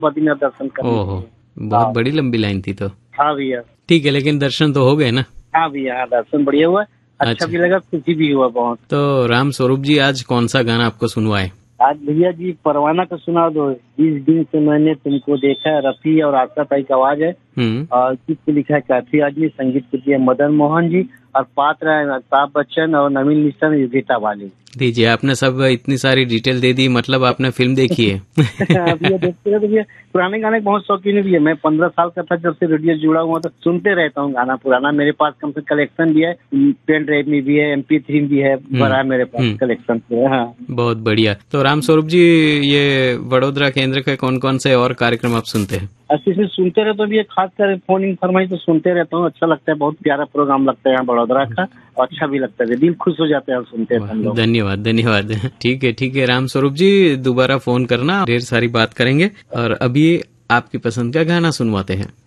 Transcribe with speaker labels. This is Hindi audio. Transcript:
Speaker 1: बद्रीनाथ दर्शन करने।
Speaker 2: ओहो, बहुत बड़ी लंबी लाइन थी तो।
Speaker 1: हाँ भैया।
Speaker 2: ठीक है, लेकिन दर्शन तो हो गए ना?
Speaker 1: हाँ भैया, दर्शन बढ़िया हुआ, अच्छा भी लगा, खुशी भी हुआ बहुत।
Speaker 2: तो राम स्वरूप जी, आज कौन सा गाना आपको सुनवाए?
Speaker 1: आज भैया जी परवाना का सुना दो। इस दिन से मैंने तुमको देखा है, रफी और आशा ताई की आवाज है, और गीत लिखा है काफी आदमी, संगीत के दिया मदन मोहन जी, और पात्र है अमिताभ बच्चन और नवीन निशन, युगिता वाली।
Speaker 2: दीजिए, आपने सब इतनी सारी डिटेल दे दी, मतलब आपने फिल्म देखी है?
Speaker 1: भैया देखते रहे तो भैया, पुराने गाने बहुत शौकीन भी है। मैं 15 साल का था जब से रेडियो जुड़ा हुआ, तो सुनते रहता हूँ गाना पुराना। मेरे पास कम से कलेक्शन भी है, पेन ड्राइव में भी है, MP3 भी है, बड़ा है मेरे पास कलेक्शन से। हाँ, बहुत
Speaker 2: बढ़िया। तो राम स्वरूप जी, ये वडोदरा केंद्र के कौन कौन से और कार्यक्रम आप सुनते हैं?
Speaker 1: अच्छे से सुनते रहता हूँ, खासकर फोन इन फरमाई तो सुनते रहता हूँ, अच्छा लगता है, बहुत प्यारा प्रोग्राम लगता है यहाँ बड़ोदरा का, अच्छा भी लगता है, दिल खुश हो जाता है सुनते हैं हम लोग।
Speaker 2: धन्यवाद धन्यवाद। ठीक है राम स्वरूप जी, दोबारा फोन करना, ढेर सारी बात करेंगे। और अभी आपकी पसंद का गाना सुनवाते हैं।